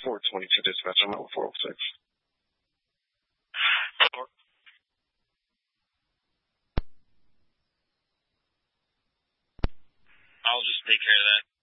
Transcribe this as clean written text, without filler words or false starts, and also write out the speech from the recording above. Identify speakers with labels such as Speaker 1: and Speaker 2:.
Speaker 1: 422 dispatch. I'm at 406.
Speaker 2: I'll just take care of that.